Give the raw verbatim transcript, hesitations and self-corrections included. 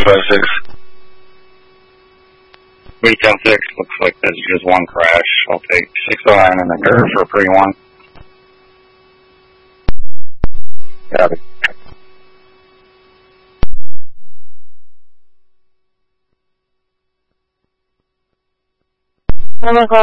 five six. three ten six, looks like there's just one crash. I'll take six oh nine in the curve for pre one. Got it. Oh my God.